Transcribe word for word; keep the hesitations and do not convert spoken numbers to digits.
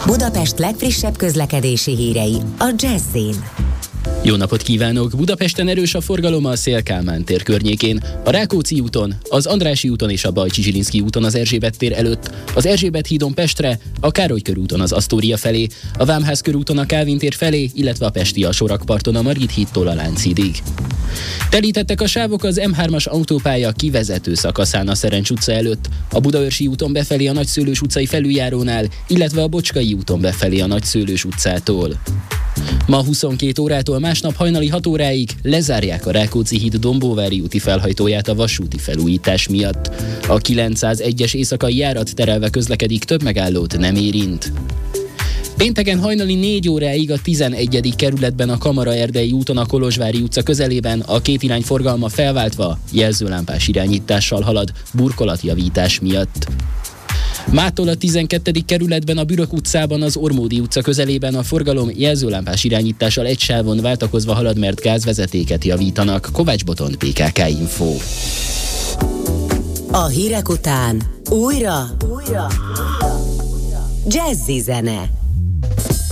Budapest legfrissebb közlekedési hírei a Jazz-in. Jó napot kívánok! Budapesten erős a forgalom a Széll-Kálmán tér környékén, a Rákóczi úton, az Andrássy úton és a Bajcsy-Zsilinszky úton az Erzsébet tér előtt, az Erzsébet hídon Pestre, a Károly körúton az Asztória felé, a Vámház körúton a Kálvin tér felé, illetve a pesti alsórakparton a Margit hídtól a Lánchídig. Telítettek a sávok az em hármas autópálya kivezető szakaszán a Szerencs utca előtt, a Budaörsi úton befelé a Nagyszőlős utcai felüljárónál, illetve a Bocskai úton befelé a Nagyszőlős utcától. Ma huszonkét órától másnap hajnali hat óráig lezárják a Rákóczi híd Dombóvári úti felhajtóját a vasúti felújítás miatt. A kilencszázegyes éjszakai járat terelve közlekedik, több megállót nem érint. Pénteken hajnali négy óráig a tizenegyedik kerületben a Kamara-Erdei úton a Kolozsvári utca közelében a két irány forgalma felváltva jelzőlámpás irányítással halad burkolatjavítás miatt. Mától a tizenkettedik kerületben a Bürök utcában az Ormódi utca közelében a forgalom jelzőlámpás irányítással egy sávon váltakozva halad, mert gázvezetéket javítanak. Kovács Botond, pé ká ká Info. A hírek után újra, újra. Jazzy zene.